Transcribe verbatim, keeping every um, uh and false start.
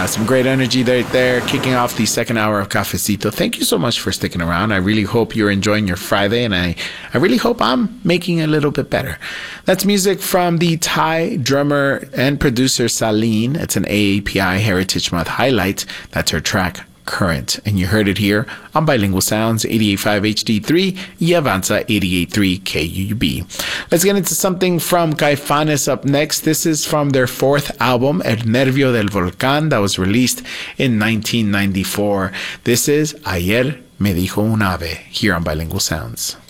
Uh, some great energy right there, kicking off the second hour of Cafecito. Thank you so much for sticking around. I really hope you're enjoying your Friday, and I, I really hope I'm making it a little bit better. That's music from the Thai drummer and producer Saleen. It's an A A P I Heritage Month highlight. That's her track, Current. And you heard it here on Bilingual Sounds, eighty-eight point five H D three, y Avanza eighty-eight point three K U B. Let's get into something from Caifanes up next. This is from their fourth album, El Nervio del Volcán, that was released in nineteen ninety-four. This is Ayer Me Dijo Un Ave, here on Bilingual Sounds.